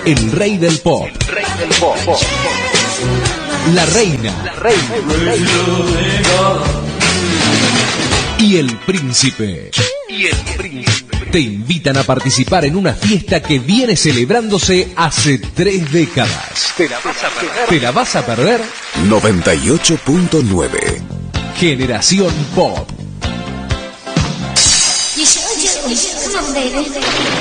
El rey del pop. La reina. Y el príncipe. Te invitan a participar en una fiesta que viene celebrándose hace 3 décadas. ¿Te la vas a perder? 98.9 Generación Pop.